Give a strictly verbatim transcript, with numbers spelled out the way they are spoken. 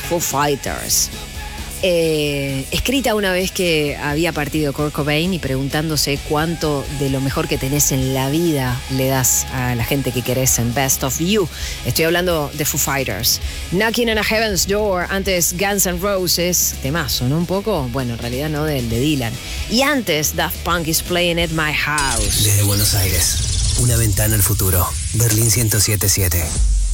Foo Fighters. Eh, escrita una vez que había partido Kurt Cobain y preguntándose cuánto de lo mejor que tenés en la vida le das a la gente que querés en Best of You. Estoy hablando de Foo Fighters. Knocking on a Heaven's Door, antes Guns N' Roses, temazo, ¿no? Un poco, bueno, en realidad no, del de Dylan. Y antes Daft Punk is Playing at My House. Desde Buenos Aires, una ventana al futuro. Berlín ciento siete punto siete.